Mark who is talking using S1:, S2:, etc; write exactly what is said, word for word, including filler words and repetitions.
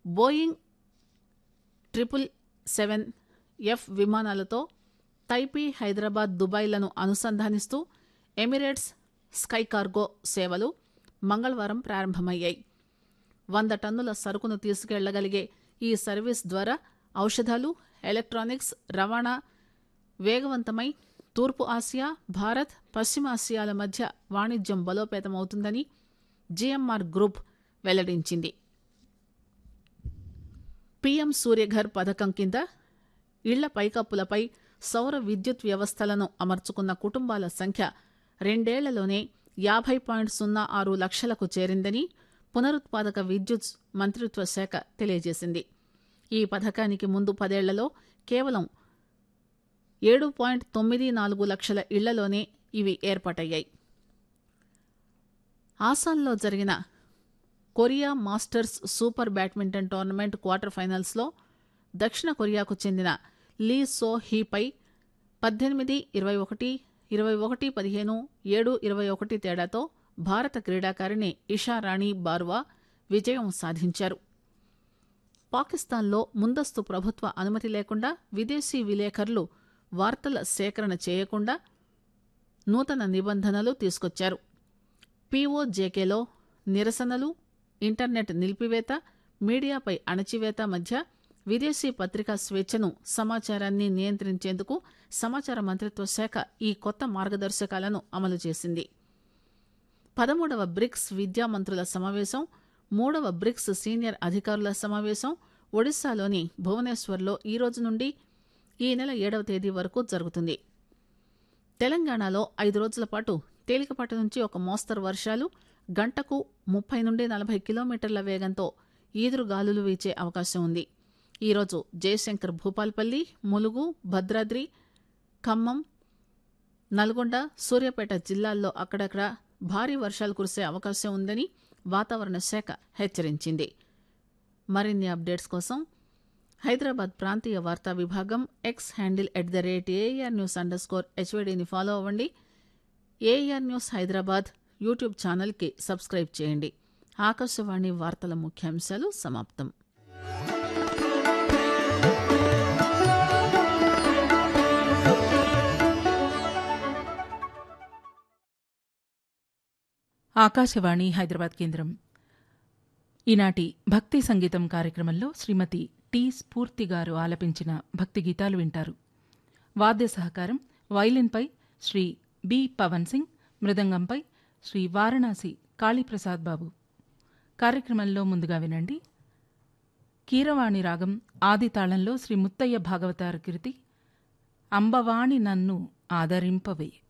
S1: Boeing triple seven F విమానాలతో Taipei, Hyderabad, దుబాయ్లను అనుసంధానిస్తూ Emirates sky cargo సేవలు మంగళవారం ప్రారంభమయ్యాయి. వంద టన్నుల సరుకును తీసుకెళ్లగలిగే ఈ సర్వీస్ ద్వారా ఔషధాలు, ఎలక్ట్రానిక్స్ రవాణా వేగవంతమై తూర్పు ఆసియా, భారత్, పశ్చిమాసియాల మధ్య వాణిజ్యం బలోపేతమవుతుందని జీఎంఆర్ గ్రూప్ వెల్లడించింది. పీఎం సూర్యఘర్ పథకం కింద ఇళ్ల పైకప్పులపై సౌర విద్యుత్ వ్యవస్థలను అమర్చుకున్న కుటుంబాల సంఖ్య రెండేళ్లలోనే యాభై పాయింట్ సున్నా ఆరు లక్షలకు చేరిందని పునరుత్పాదక విద్యుత్ మంత్రిత్వ శాఖ తెలియజేసింది. ఈ పథకానికి ముందు పదేళ్లలో కేవలం ఏడు పాయింట్ తొమ్మిది నాలుగు లక్షల ఇళ్లలోనే ఇవి ఏర్పాటయ్యాయి. ఆసాన్లో జరిగిన Korea masters super badminton tournament quarter ఫైనల్స్లో దక్షిణ కొరియాకు చెందిన లీ సో హీపై పద్దెనిమిది ఇరవై ఒకటి ఇరవై ఒకటి పదిహేను ఏడు ఇరవై ఒకటి తేడాతో భారత క్రీడాకారిణి ఇషారాణి బార్వా విజయం సాధించారు. పాకిస్తాన్లో ముందస్తు ప్రభుత్వ అనుమతి లేకుండా విదేశీ విలేకరులు వార్తల సేకరణ చేయకుండా నూతన నిబంధనలు తీసుకొచ్చారు. పీఓజేకేలో నిరసనలు, ఇంటర్నెట్ నిలిపివేత, మీడియాపై అణచివేత మధ్య విదేశీ పత్రికా స్వేచ్ఛను, సమాచారాన్ని నియంత్రించేందుకు సమాచార మంత్రిత్వ శాఖ ఈ కొత్త మార్గదర్శకాలను అమలు చేసింది. పదమూడవ బ్రిక్స్ విద్యా మంత్రుల సమావేశం, మూడవ బ్రిక్స్ సీనియర్ అధికారుల సమావేశం ఒడిశాలోని భువనేశ్వర్లో ఈ రోజు నుండి ఈ నెల ఏడవ తేదీ వరకు జరుగుతుంది. తెలంగాణలో ఐదు రోజుల పాటు తేలికపాటి నుంచి ఒక మోస్తరు వర్షాలు, గంటకు ముప్పై నుండి నలభై కిలోమీటర్ల వేగంతో ఈదురుగాలులు వీచే అవకాశం ఉంది. ఈరోజు జయశంకర్ భూపాల్పల్లి, ములుగు, భద్రాద్రి, ఖమ్మం, నల్గొండ, సూర్యాపేట జిల్లాల్లో అక్కడక్కడ భారీ వర్షాలు కురిసే అవకాశం ఉందని వాతావరణ శాఖ హెచ్చరించింది. మరిన్ని అప్డేట్స్ కోసం హైదరాబాద్ ప్రాంతీయ వార్తా విభాగం X handle at the rate AR news under score హెచ్వైడీని follow అవ్వండి. ఏఆర్ న్యూస్ హైదరాబాద్ యూట్యూబ్ ఛానల్కి సబ్స్క్రైబ్ చేయండి. ఆకాశవాణి వార్తల ముఖ్యాంశాలు సమాప్తం.
S2: ఆకాశవాణి హైదరాబాద్ కేంద్రం. ఈనాటి భక్తి సంగీతం కార్యక్రమంలో శ్రీమతి టి స్ఫూర్తి గారు ఆలపించిన భక్తి గీతాలు వింటారు. వాద్య సహకారం వైలిన్పై శ్రీ బి పవన్ సింగ్, మృదంగంపై శ్రీ వారణాసి కాళీప్రసాద్ బాబు. కార్యక్రమంలో ముందుగా వినండి కీరవాణి రాగం ఆది తాళంలో శ్రీ ముత్తయ్య భాగవతార కృతి అంబవాణి నన్ను ఆదరింపవే.